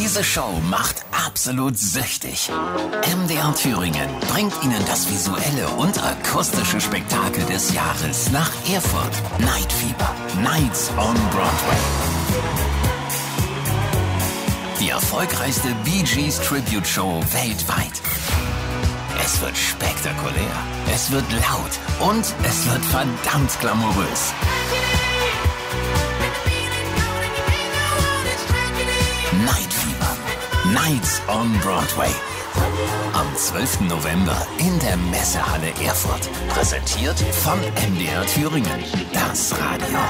Diese Show macht absolut süchtig. MDR Thüringen bringt Ihnen das visuelle und akustische Spektakel des Jahres nach Erfurt. Night Fever. Nights on Broadway. Die erfolgreichste Bee Gees Tribute Show weltweit. Es wird spektakulär, es wird laut und es wird verdammt glamourös. Night Fever. Nights on Broadway. Am 12. November in der Messehalle Erfurt. Präsentiert von MDR Thüringen. Das Radio.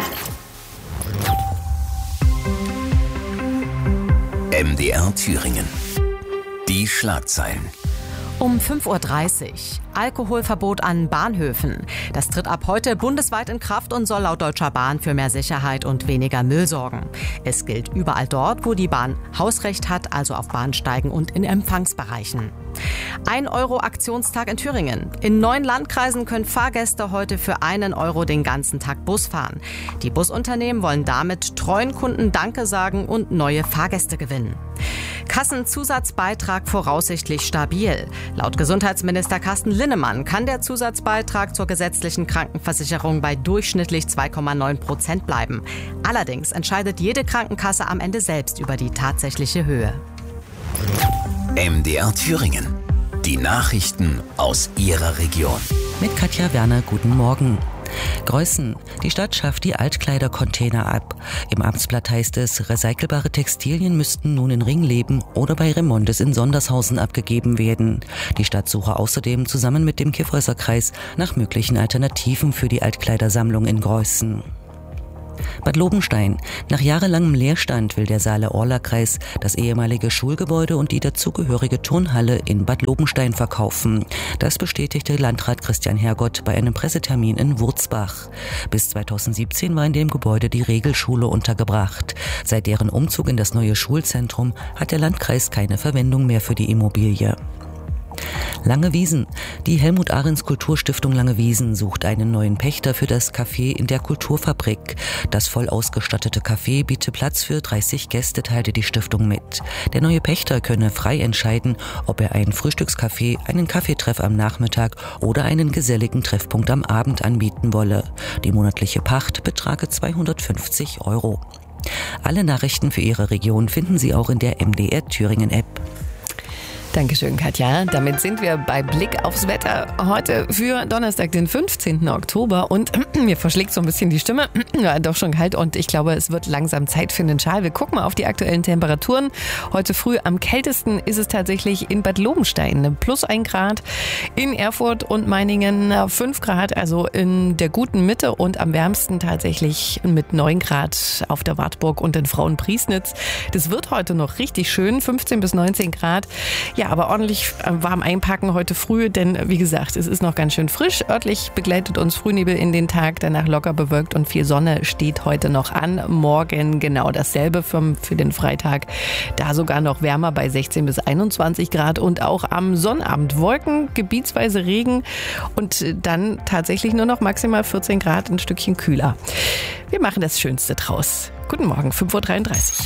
MDR Thüringen. Die Schlagzeilen. Um 5:30 Uhr. Alkoholverbot an Bahnhöfen. Das tritt ab heute bundesweit in Kraft und soll laut Deutscher Bahn für mehr Sicherheit und weniger Müll sorgen. Es gilt überall dort, wo die Bahn Hausrecht hat, also auf Bahnsteigen und in Empfangsbereichen. 1 Euro Aktionstag in Thüringen. In 9 Landkreisen können Fahrgäste heute für 1 Euro den ganzen Tag Bus fahren. Die Busunternehmen wollen damit treuen Kunden Danke sagen und neue Fahrgäste gewinnen. Kassenzusatzbeitrag voraussichtlich stabil. Laut Gesundheitsminister Carsten Linnemann kann der Zusatzbeitrag zur gesetzlichen Krankenversicherung bei durchschnittlich 2,9% bleiben. Allerdings entscheidet jede Krankenkasse am Ende selbst über die tatsächliche Höhe. MDR Thüringen. Die Nachrichten aus Ihrer Region. Mit Katja Werner, guten Morgen. Greußen. Die Stadt schafft die Altkleidercontainer ab. Im Amtsblatt heißt es, recycelbare Textilien müssten nun in Ringleben oder bei Remondes in Sondershausen abgegeben werden. Die Stadt suche außerdem zusammen mit dem Kyffhäuser-Kreis nach möglichen Alternativen für die Altkleidersammlung in Greußen. Bad Lobenstein. Nach jahrelangem Leerstand will der Saale-Orla-Kreis das ehemalige Schulgebäude und die dazugehörige Turnhalle in Bad Lobenstein verkaufen. Das bestätigte Landrat Christian Hergott bei einem Pressetermin in Wurzbach. Bis 2017 war in dem Gebäude die Regelschule untergebracht. Seit deren Umzug in das neue Schulzentrum hat der Landkreis keine Verwendung mehr für die Immobilie. Langewiesen. Die Helmut-Ahrens-Kulturstiftung Langewiesen sucht einen neuen Pächter für das Café in der Kulturfabrik. Das voll ausgestattete Café biete Platz für 30 Gäste, teilte die Stiftung mit. Der neue Pächter könne frei entscheiden, ob er ein Frühstückscafé, einen Kaffeetreff am Nachmittag oder einen geselligen Treffpunkt am Abend anbieten wolle. Die monatliche Pacht betrage 250 €. Alle Nachrichten für Ihre Region finden Sie auch in der MDR Thüringen App. Dankeschön, Katja. Damit sind wir bei Blick aufs Wetter heute für Donnerstag, den 15. Oktober. Und mir verschlägt so ein bisschen die Stimme. Ja, doch schon kalt und ich glaube, es wird langsam Zeit für einen Schal. Wir gucken mal auf die aktuellen Temperaturen. Heute früh am kältesten ist es tatsächlich in Bad Lobenstein. Plus 1 Grad. In Erfurt und Meiningen 5 Grad, also in der guten Mitte. Und am wärmsten tatsächlich mit 9 Grad auf der Wartburg und in Frauenpriesnitz. Das wird heute noch richtig schön. 15 bis 19 Grad. Ja, aber ordentlich warm einpacken heute früh, denn wie gesagt, es ist noch ganz schön frisch. Örtlich begleitet uns Frühnebel in den Tag, danach locker bewölkt und viel Sonne steht heute noch an. Morgen genau dasselbe für den Freitag. Da sogar noch wärmer bei 16 bis 21 Grad und auch am Sonnabend Wolken, gebietsweise Regen und dann tatsächlich nur noch maximal 14 Grad, ein Stückchen kühler. Wir machen das Schönste draus. Guten Morgen, 5:33 Uhr.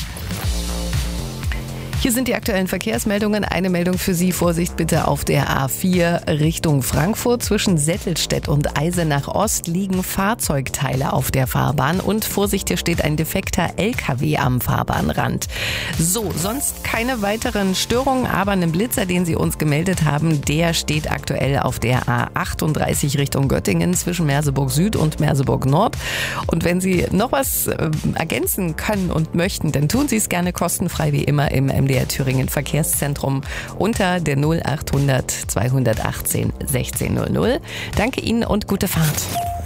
Hier sind die aktuellen Verkehrsmeldungen. Eine Meldung für Sie. Vorsicht bitte auf der A4 Richtung Frankfurt. Zwischen Settelstedt und Eisenach Ost liegen Fahrzeugteile auf der Fahrbahn. Und Vorsicht, hier steht ein defekter LKW am Fahrbahnrand. So, sonst keine weiteren Störungen. Aber einen Blitzer, den Sie uns gemeldet haben, der steht aktuell auf der A38 Richtung Göttingen zwischen Merseburg Süd und Merseburg Nord. Und wenn Sie noch was ergänzen können und möchten, dann tun Sie es gerne kostenfrei wie immer im MDR Thüringen Verkehrszentrum unter der 0800 218 1600. Danke Ihnen und gute Fahrt.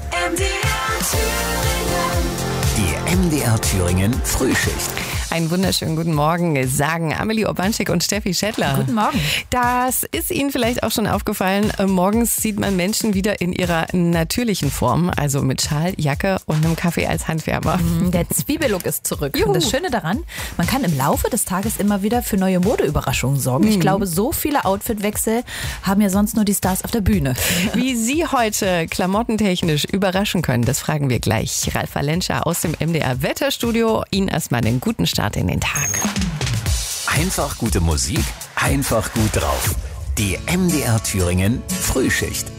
Die MDR Thüringen Frühschicht. Einen wunderschönen guten Morgen, sagen Amelie Urbanschik und Steffi Schettler. Guten Morgen. Das ist Ihnen vielleicht auch schon aufgefallen. Morgens sieht man Menschen wieder in ihrer natürlichen Form, also mit Schal, Jacke und einem Kaffee als Handwärmer. Der Zwiebellook ist zurück. Juhu. Und das Schöne daran, man kann im Laufe des Tages immer wieder für neue Modeüberraschungen sorgen. Ich glaube, so viele Outfitwechsel haben ja sonst nur die Stars auf der Bühne. Wie Sie heute klamottentechnisch überraschen können, das fragen wir gleich. Ralf Valenscha aus dem MDR Wetterstudio. Ihnen erstmal einen guten Start in den Tag. Einfach gute Musik, einfach gut drauf. Die MDR Thüringen Frühschicht.